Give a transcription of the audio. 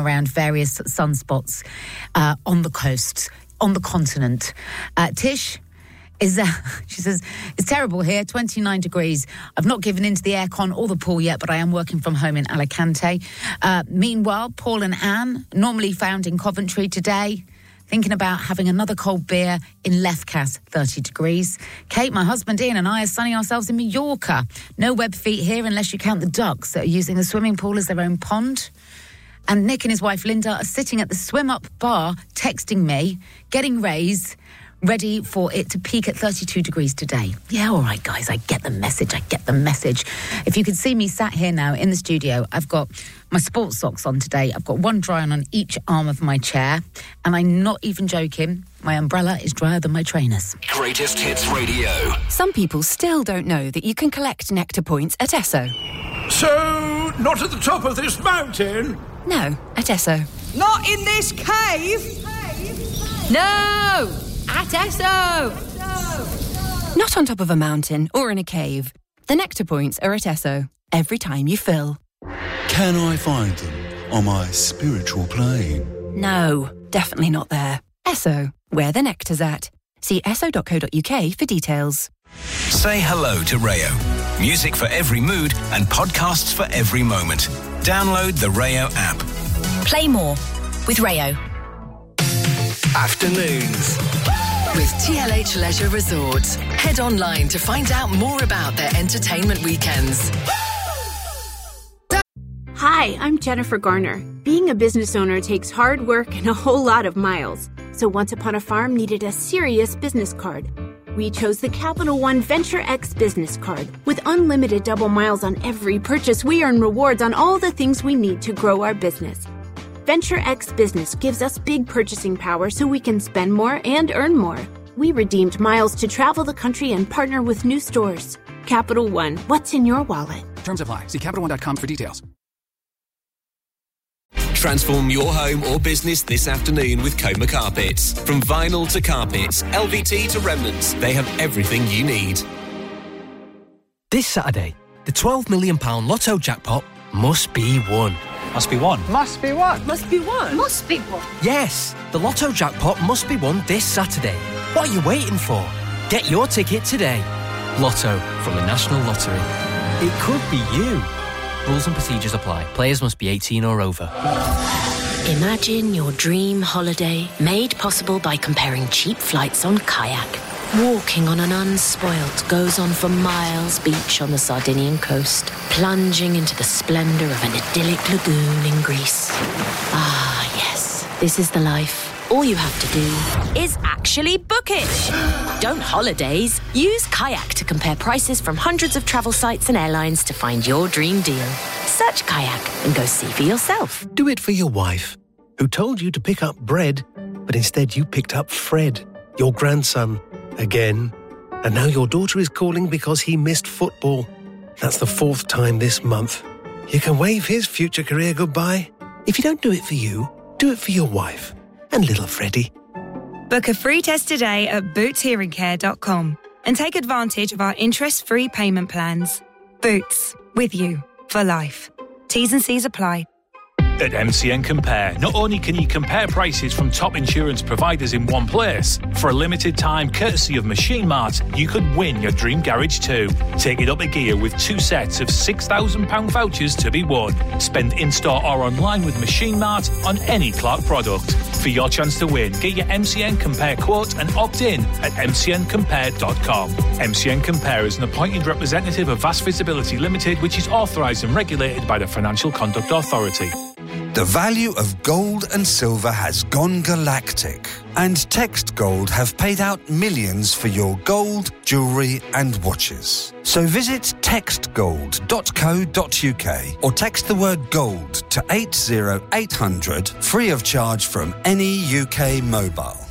around various sunspots on the coasts, on the continent. Tish she says, it's terrible here, 29 degrees. I've not given in to the aircon or the pool yet, but I am working from home in Alicante. Meanwhile, Paul and Anne, normally found in Coventry today, thinking about having another cold beer in Lefkas, 30 degrees. Kate, my husband Ian and I are sunning ourselves in Mallorca. No web feet here unless you count the ducks that are using the swimming pool as their own pond. And Nick and his wife Linda are sitting at the swim-up bar, texting me, getting raised, ready for it to peak at 32 degrees today. Yeah, all right, guys, I get the message. If you could see me sat here now in the studio, I've got my sports socks on today. I've got one drying on each arm of my chair. And I'm not even joking, my umbrella is drier than my trainers. Greatest Hits Radio. Some people still don't know that you can collect Nectar points at Esso. So, not at the top of this mountain? No, at Esso. Not in this cave? No! At Esso! Not on top of a mountain or in a cave. The Nectar points are at Esso. Every time you fill. Can I find them on my spiritual plane? No, definitely not there. Esso, where the nectar's at. See esso.co.uk for details. Say hello to Rayo. Music for every mood and podcasts for every moment. Download the Rayo app. Play more with Rayo. Afternoons with TLH Leisure Resorts. Head online to find out more about their entertainment weekends. Hi, I'm Jennifer Garner. Being a business owner takes hard work and a whole lot of miles. So Once Upon a Farm needed a serious business card. We chose the Capital One Venture X business card. With unlimited double miles on every purchase, we earn rewards on all the things we need to grow our business. Venture X Business gives us big purchasing power so we can spend more and earn more. We redeemed miles to travel the country and partner with new stores. Capital One, what's in your wallet? Terms apply. See CapitalOne.com for details. Transform your home or business this afternoon with Coma Carpets. From vinyl to carpets, LVT to remnants, they have everything you need. This Saturday, the £12 million Lotto jackpot must be won. Must be won. Must be what? Must be one. Must be one. Yes, the Lotto jackpot must be won this Saturday. What are you waiting for? Get your ticket today. Lotto from the National Lottery. It could be you. Rules and procedures apply. Players must be 18 or over. Imagine your dream holiday made possible by comparing cheap flights on Kayak. Walking on an unspoilt goes on for miles beach on the Sardinian coast, plunging into the splendour of an idyllic lagoon in Greece. Ah, yes, this is the life. All you have to do is actually book it. Don't holidays. Use Kayak to compare prices from hundreds of travel sites and airlines to find your dream deal. Search Kayak and go see for yourself. Do it for your wife, who told you to pick up bread, but instead you picked up Fred, your grandson, again. And now your daughter is calling because he missed football. That's the 4th time this month. You can wave his future career goodbye. If you don't do it for you, do it for your wife and little Freddie. Book a free test today at bootshearingcare.com and take advantage of our interest-free payment plans. Boots, with you for life. T's and C's apply. At MCN Compare, not only can you compare prices from top insurance providers in one place, for a limited time, courtesy of Machine Mart, you could win your dream garage too. Take it up a gear with 2 sets of £6,000 vouchers to be won. Spend in-store or online with Machine Mart on any Clark product. For your chance to win, get your MCN Compare quote and opt in at mcncompare.com. MCN Compare is an appointed representative of Vast Visibility Limited, which is authorised and regulated by the Financial Conduct Authority. The value of gold and silver has gone galactic, and Text Gold have paid out millions for your gold, jewellery and watches. So visit textgold.co.uk or text the word gold to 80800 free of charge from any UK mobile.